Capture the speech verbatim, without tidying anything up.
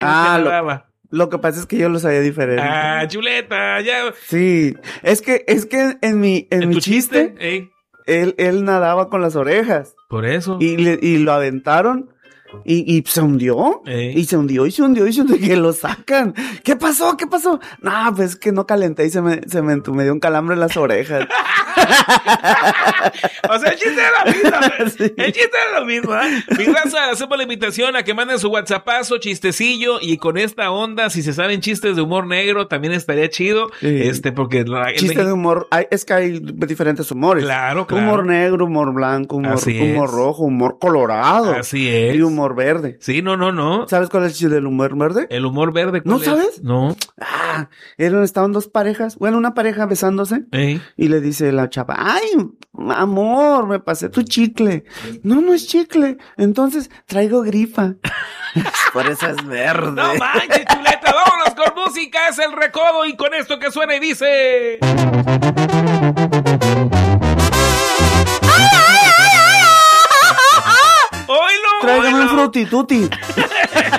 Ah, que lo, nadaba. lo que pasa es que yo lo sabía diferente. Ah, chuleta, ya. Sí, es que, es que en mi, en, ¿En mi tu chiste, chiste? Ey, él, él nadaba con las orejas. por eso. Y, le, y lo aventaron y, y se hundió. Ey. Y se hundió y se hundió y se hundió y que lo sacan. ¿Qué pasó? ¿Qué pasó? No, pues es que no calenté y se me, se me, me dio un calambre en las orejas. O sea, el chiste era lo mismo. Sí. El chiste era lo mismo, ¿eh? Mi raza, hacemos la invitación a que manden su WhatsAppazo, chistecillo, y con esta onda, si se saben chistes de humor negro, también estaría chido. Sí. Este, porque... la- Chiste el- de humor. Hay, es que hay diferentes humores. Claro, claro. Humor negro, humor blanco, humor, Así humor es. rojo, humor colorado. Así es. Y humor verde. Sí, no, no, no. ¿Sabes cuál es el chiste del humor verde? El humor verde. ¿cuál ¿No es? sabes? No. Ah, eran, estaban dos parejas. Bueno, una pareja besándose. Ey. Y le dice la chava, ay, amor, me pasé tu chicle. No, no es chicle. Entonces traigo gripa. Por eso es verde. No manches, chuleta. Vámonos con música. Es el recodo. Y con esto que suena y dice... ¡Oilo! Tráigame un oilo! frutituti.